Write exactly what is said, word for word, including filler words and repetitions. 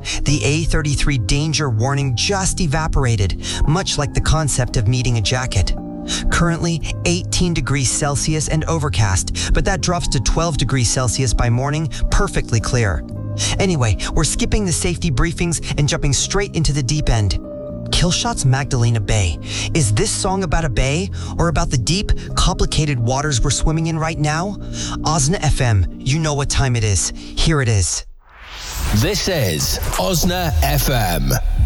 The A thirty-three danger warning just evaporated, much like the concept of needing a jacket. Currently eighteen degrees Celsius and overcast, but that drops to twelve degrees Celsius by morning, perfectly clear. Anyway, we're skipping the safety briefings and jumping straight into the deep end. Killshot's Magdalena Bay. Is this song about a bay or about the deep, complicated waters we're swimming in right now? Osna F M, you know what time it is. Here it is. This is Osna F M.